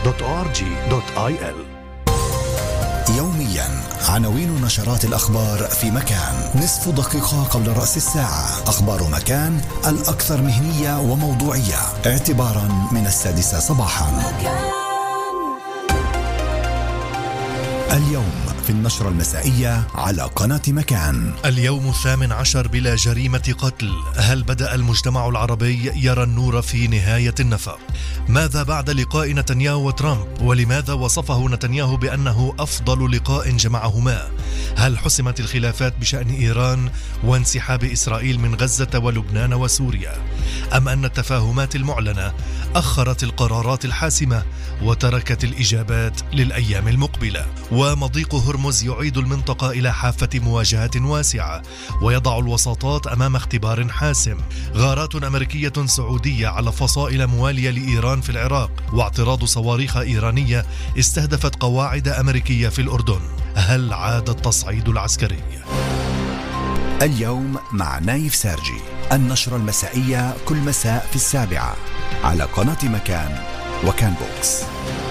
www.mkn.org.il. يوميا عناوين نشرات الأخبار في مكان، نصف دقيقة قبل رأس الساعة. أخبار مكان الأكثر مهنية وموضوعية اعتبارا من 6 صباحا. اليوم في النشرة المسائية على قناة مكان. اليوم 18 بلا جريمة قتل. هل بدأ المجتمع العربي يرى النور في نهاية النفق؟ ماذا بعد لقاء نتنياهو وترامب؟ ولماذا وصفه نتنياهو بأنه أفضل لقاء جمعهما؟ هل حسمت الخلافات بشأن إيران وانسحاب إسرائيل من غزة ولبنان وسوريا؟ أم أن التفاهمات المعلنة أخرت القرارات الحاسمة وتركت الإجابات للأيام المقبلة؟ ومضيق هرمز يعيد المنطقة إلى حافة مواجهة واسعة ويضع الوساطات أمام اختبار حاسم. غارات أمريكية سعودية على فصائل موالية لإيران في العراق، واعتراض صواريخ إيرانية استهدفت قواعد أمريكية في الأردن. هل عاد التصعيد العسكري؟ اليوم مع نايف سارجي، النشرة المسائية كل مساء في 7 على قناة مكان وكان بوكس.